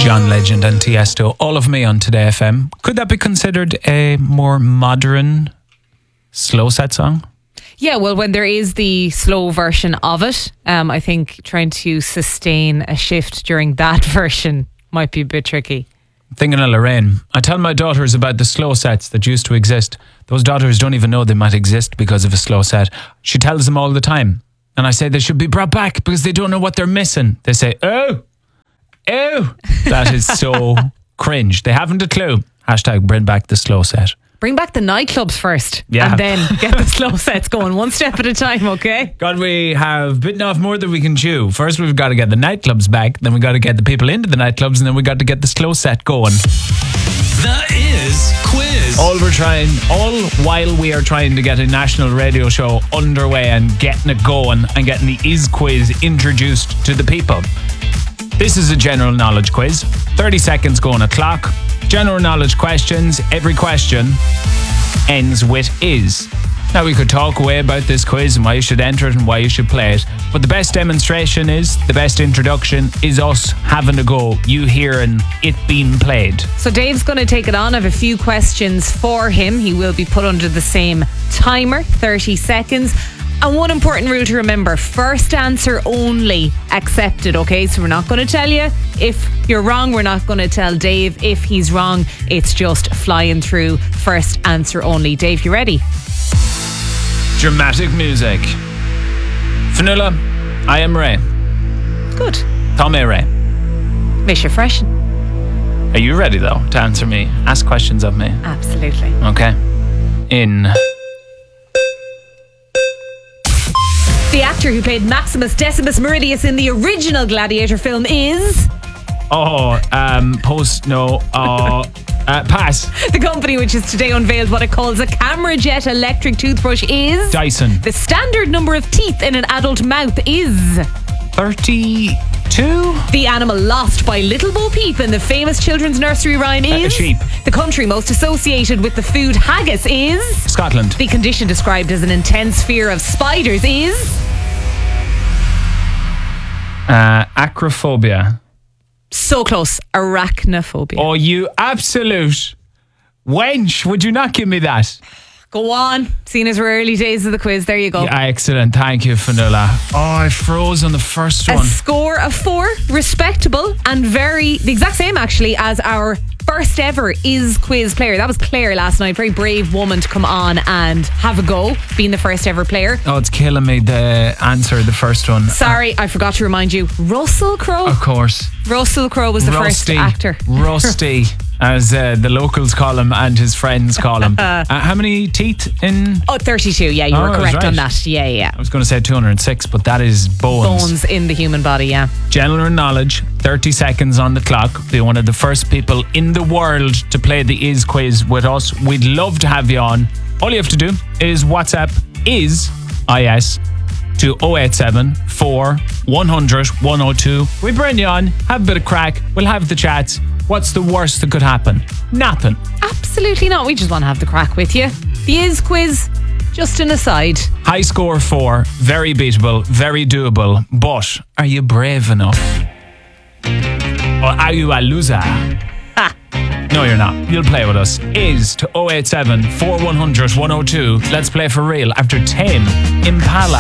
John Legend and Tiesto, All of Me on Today FM. Could that be considered a more modern slow set song? Yeah, well, when there is the slow version of it, I think trying to sustain a shift during that version might be a bit tricky. Thinking of Lorraine, I tell my daughters about the slow sets that used to exist. Those daughters don't even know they might exist because of a slow set. She tells them all the time. And I say they should be brought back because they don't know what they're missing. They say, oh. That is so cringe. They haven't a clue. Hashtag bring back the slow set. Bring back the nightclubs first. Yeah. And then get the slow sets going one step at a time, okay? God, we have bitten off more than we can chew. First, we've got to get the nightclubs back. Then we got to get the people into the nightclubs. And then we got to get the slow set going. The Is Quiz. All while we are trying to get a national radio show underway and getting it going and getting the Is Quiz introduced to the people. This is a general knowledge quiz. 30 seconds going a clock. General knowledge questions. Every question ends with is. Now, we could talk away about this quiz and why you should enter it and why you should play it. But the best demonstration is, the best introduction is us having a go. You hearing it being played. So Dave's going to take it on. I have a few questions for him. He will be put under the same timer, 30 seconds. And one important rule to remember, first answer only accepted, okay? So we're not going to tell you if you're wrong. We're not going to tell Dave if he's wrong. It's just flying through, first answer only. Dave, you ready? Dramatic music. Fionnuala, I am Ray. Good. Tommy Ray. Miss you freshen. Are you ready, though, to answer me? Ask questions of me. Absolutely. Okay. The actor who played Maximus Decimus Meridius in the original Gladiator film is... Pass. The company which has today unveiled what it calls a camera jet electric toothbrush is... Dyson. The standard number of teeth in an adult mouth is... 32? The animal lost by Little Bo Peep in the famous children's nursery rhyme is... A sheep. The country most associated with the food haggis is... Scotland. The condition described as an intense fear of spiders is... Acrophobia. So close. Arachnophobia. Oh, you absolute wench. Would you not give me that? Go on. Seeing as we're early days of the quiz, there you go. Yeah, excellent. Thank you, Fionnuala. Oh, I froze on the first A one. score of 4. Respectable and the exact same actually as our first ever Is Quiz player. That was Claire last night. Very brave woman to come on and have a go, being the first ever player. Oh, it's killing me, the answer, the first one. Sorry, I forgot to remind you. Russell Crowe. Of course. Russell Crowe was the first actor. Rusty, as the locals call him and his friends call him. How many teeth in? 32. Yeah, you were correct on that. Yeah. I was going to say 206, but that is bones. Bones in the human body, yeah. General knowledge, 30 seconds on the clock. Be one of the first people in the world to play the Is Quiz with us. We'd love to have you on. All you have to do is WhatsApp IS to 087 4 100 102. We bring you on, have a bit of crack, we'll have the chats. What's the worst that could happen? Nothing. Absolutely not. We just want to have the crack with you. The Is Quiz, just an aside. High score 4, very beatable, very doable. But are you brave enough? Or are you a loser? No, you're not. You'll play with us. Is to 087 4 100 102. Let's play for real after Tame Impala.